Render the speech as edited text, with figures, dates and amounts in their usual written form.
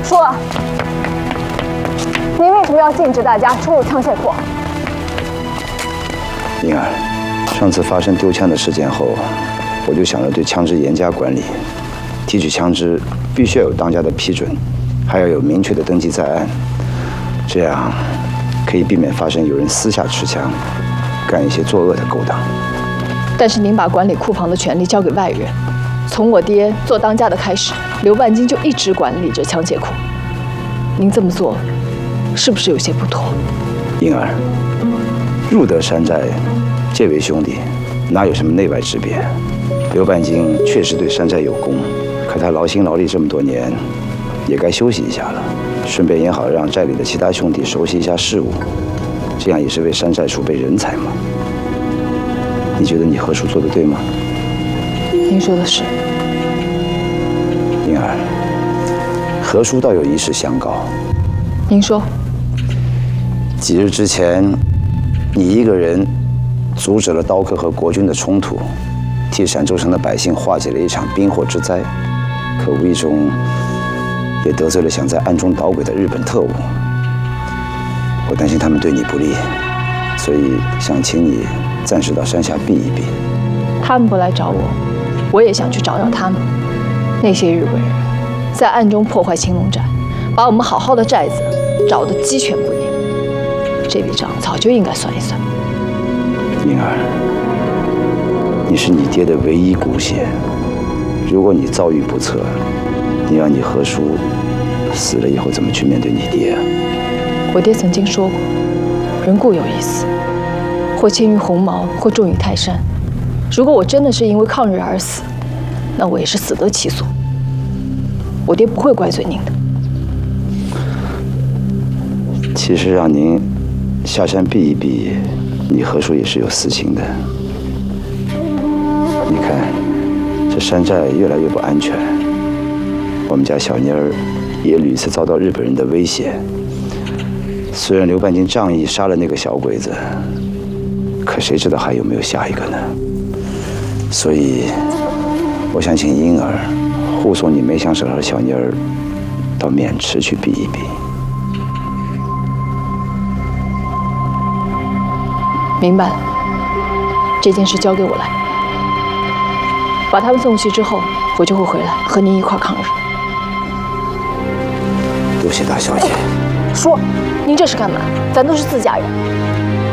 说啊，您为什么要禁止大家出入枪械库？ 宁儿，上次发生丢枪的事件后，我就想着对枪支严加管理，提取枪支必须要有当家的批准，还要有明确的登记在案，这样可以避免发生有人私下持枪，干一些作恶的勾当。 但是您把管理库房的权利交给外人，从我爹做当家的开始，刘半斤就一直管理着枪械库。您这么做，是不是有些不妥？ 英儿，入得山寨，结为兄弟，哪有什么内外之别？刘半斤确实对山寨有功，可他劳心劳力这么多年，也该休息一下了。顺便也好让寨里的其他兄弟熟悉一下事务，这样也是为山寨储备人才嘛。你觉得你何叔做得对吗？ 您说的是。 英儿，何叔倒有一事相告。 您说。 几日之前，你一个人阻止了刀客和国军的冲突，替陕州城的百姓化解了一场兵祸之灾，可无意中也得罪了想在暗中捣鬼的日本特务。我担心他们对你不利，所以想请你暂时到山下避一避。 他们不来找我，我也想去找找他们。那些日本人在暗中破坏青龙寨，把我们好好的寨子找得鸡犬不宁。这笔账早就应该算一算。 宁儿，你是你爹的唯一骨血，如果你遭遇不测，你让你何叔死了以后怎么去面对你爹啊？ 我爹曾经说过，人固有一死，或轻于鸿毛，或重于泰山。如果我真的是因为抗日而死，那我也是死得其所。我爹不会怪罪您的。 其实让您下山避一避，你何叔也是有私情的。你看，这山寨越来越不安全，我们家小妮儿也屡次遭到日本人的威胁。虽然刘半斤仗义杀了那个小鬼子，可谁知道还有没有下一个呢？所以，我想请英儿护送你梅香婶和小妮儿到渑池去避一避。 明白了，这件事交给我来。把他们送去之后，我就会回来和您一块抗日。 多谢大小姐。 说，您这是干嘛？咱都是自家人。